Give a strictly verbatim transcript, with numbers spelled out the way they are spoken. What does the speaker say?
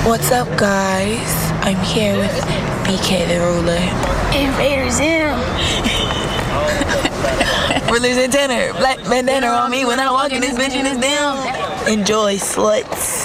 What's up, guys? I'm here with B K the Ruler. Invader Zim. We're losing tenor. Black bandana on me when I walk in this bitch in this damn. Enjoy, sluts.